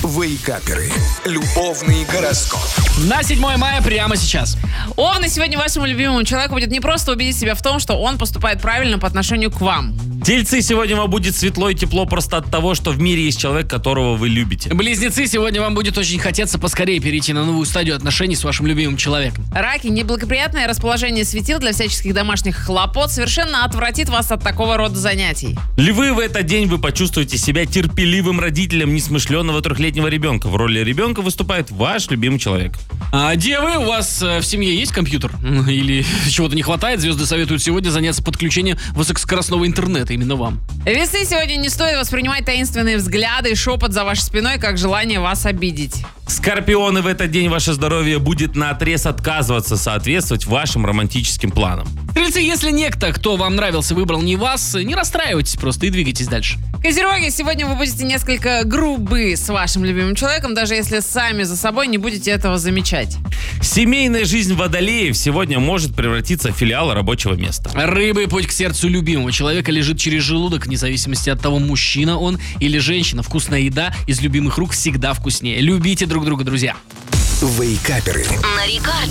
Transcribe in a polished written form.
Вейкаперы. Любовный гороскоп. На 7 мая прямо сейчас. Овны, сегодня вашему любимому человеку будет не просто убедить себя в том, что он поступает правильно по отношению к вам. Тельцы, сегодня вам будет светло и тепло просто от того, что в мире есть человек, которого вы любите. Близнецы, сегодня вам будет очень хотеться поскорее перейти на новую стадию отношений с вашим любимым человеком. Раки, неблагоприятное расположение светил для всяческих домашних хлопот совершенно отвратит вас от такого рода занятий. Львы, в этот день вы почувствуете себя терпеливым родителем несмышленного 3-летнего ребенка. В роли ребенка выступает ваш любимый человек. А девы, у вас в семье есть компьютер? Или чего-то не хватает? Звезды советуют сегодня заняться подключением высокоскоростного интернета именно вам. Весы, сегодня не стоит воспринимать таинственные взгляды и шепот за вашей спиной как желание вас обидеть. Скорпионы, в этот день ваше здоровье будет наотрез отказываться соответствовать вашим романтическим планам. Стрельцы, если некто, кто вам нравился, выбрал не вас, не расстраивайтесь просто и двигайтесь дальше. Козероги, сегодня вы будете несколько грубы с вашим любимым человеком, даже если сами за собой не будете этого замечать. Семейная жизнь водолеев сегодня может превратиться в филиал рабочего места. Рыбы, путь к сердцу любимого человека лежит через желудок, вне зависимости от того, мужчина он или женщина. Вкусная еда из любимых рук всегда вкуснее. Любите друг друга, друзья. Вейкаперы. На Рекорд.